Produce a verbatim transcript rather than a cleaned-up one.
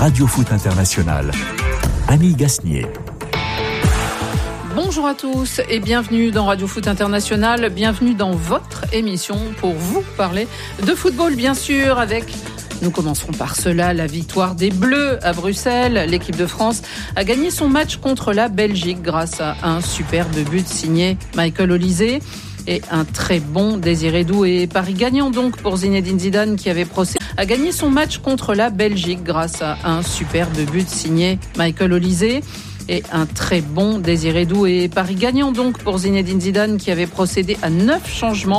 Radio Foot International. Annie Gasnier. Bonjour à tous et bienvenue dans Radio Foot International. Bienvenue dans votre émission pour vous parler de football, bien sûr, avec... Nous commencerons par cela, la victoire des Bleus à Bruxelles. L'équipe de France a gagné son match contre la Belgique grâce à un superbe but signé Michael Olise et un très bon Désiré Doué. Paris gagnant donc pour Zinedine Zidane qui avait procédé à gagner son match contre la Belgique grâce à un superbe but signé Michael Olise et un très bon Désiré Doué. Paris gagnant donc pour Zinedine Zidane qui avait procédé à neuf changements